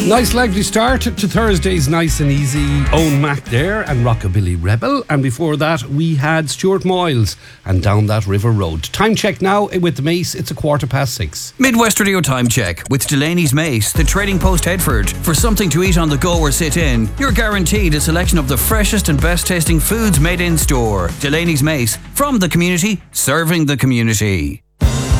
Nice lively start to Thursday's Nice and Easy. Owen Mac there and Rockabilly Rebel. And before that we had Stuart Moyles and Down That River Road. Time check now with the Mace. It's 6:15. Midwest Radio Time Check with Delaney's Mace, the Trading Post Headford. For something to eat on the go or sit in, you're guaranteed a selection of the freshest and best tasting foods made in store. Delaney's Mace, from the community, serving the community.